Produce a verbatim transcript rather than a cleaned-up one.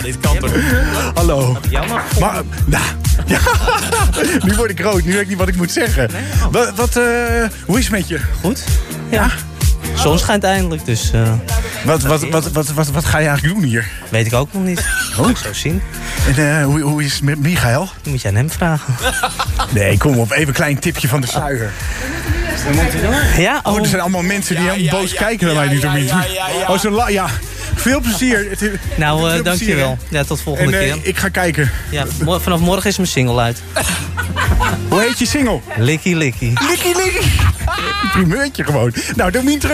Dit kan toch? Hallo. Jammer. Maar, nou, ja. Nu word ik rood, nu weet ik niet wat ik moet zeggen. Nee, oh. Wat, wat uh, hoe is het met je? Goed. Ja. Zon schijnt eindelijk, dus... Uh, wat, wat, wat, wat, wat, wat ga je eigenlijk doen hier? weet ik ook nog niet. Oh. Ik zo zien. En uh, hoe, hoe is het met Michael? Dan moet je aan hem vragen. Nee, kom op. Even een klein tipje van de sluier. Dan moet hij door. Ja, oh. oh, er zijn allemaal mensen die ja, helemaal ja, boos ja, kijken naar ja, mij nu. ja, ja, ja, ja. Oh, zo la ja. Veel plezier. Nou, uh, dankjewel. Ja, tot volgende en, uh, keer. Ik ga kijken. Ja, mo- vanaf morgen is mijn single uit. Hoe heet je single? Likkie Likkie. Likkie Likkie. Primeurtje gewoon. Nou, Domien terug.